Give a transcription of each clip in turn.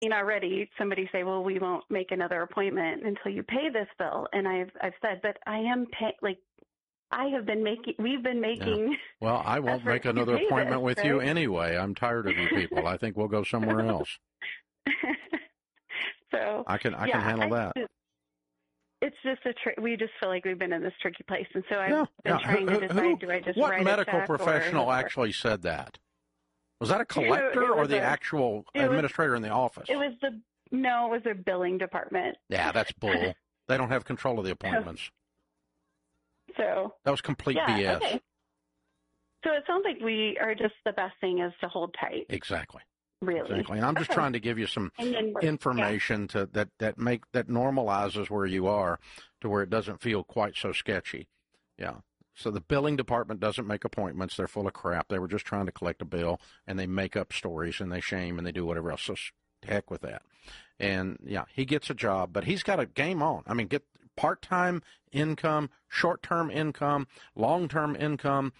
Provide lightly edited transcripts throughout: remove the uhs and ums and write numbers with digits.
already somebody say, well, we won't make another appointment until you pay this bill. And I've said, but I am we've been making. Yeah. Well, I won't make another appointment with you anyway. I'm tired of you people. I think we'll go somewhere else. So I can handle that. It's just we just feel like we've been in this tricky place. And so I've been trying to decide, do I just write a check? What medical professional actually said that? Was that a collector or the actual administrator in the office? It was the billing department. Yeah, that's bull. They don't have control of the appointments. So that was complete BS. Okay. So it sounds like we are just the best thing is to hold tight. Exactly. Really. Exactly. And I'm just trying to give you some information that normalizes where you are to where it doesn't feel quite so sketchy. Yeah. So the billing department doesn't make appointments. They're full of crap. They were just trying to collect a bill, and they make up stories, and they shame, and they do whatever else. So heck with that. And, yeah, he gets a job, but he's got a game on. I mean, get part-time income, short-term income, long-term income,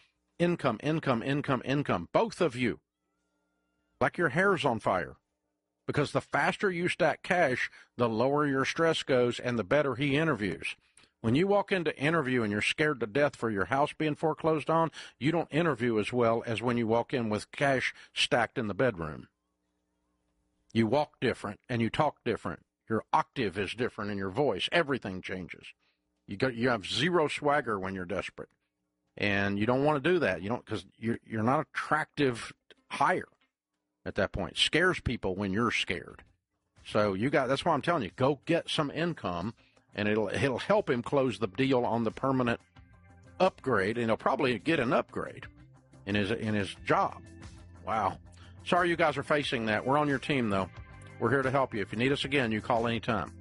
both of you. Like your hair's on fire. Because the faster you stack cash, the lower your stress goes, and the better he interviews. When you walk into interview and you're scared to death for your house being foreclosed on, you don't interview as well as when you walk in with cash stacked in the bedroom. You walk different and you talk different. Your octave is different in your voice. Everything changes. You have zero swagger when you're desperate. And you don't want to do that. You don't, because you're not attractive hire at that point. It scares people when you're scared. So that's why I'm telling you, go get some income. And it'll help him close the deal on the permanent upgrade, and he'll probably get an upgrade in his job. Wow. Sorry you guys are facing that. We're on your team, though. We're here to help you. If you need us again, you call anytime.